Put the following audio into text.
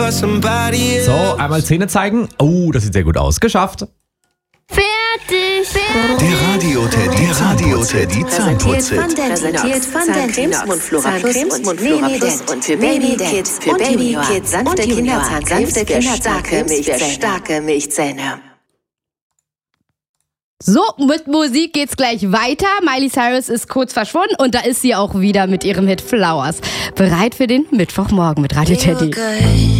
So, einmal Zähne zeigen. Oh, das sieht sehr gut aus. Geschafft. Fertig. Der Radio-Teddy Zahnputz-Hit. Präsentiert von Dentix, Mundflora Plus und Mini-Dent. Und für Baby-Kids, sanfte Kinderzahncrimes für starke Milchzähne. So, mit Musik geht's gleich weiter. Miley Cyrus ist kurz verschwunden und da ist sie auch wieder mit ihrem Hit Flowers. Bereit für den Mittwochmorgen mit Radio Teddy.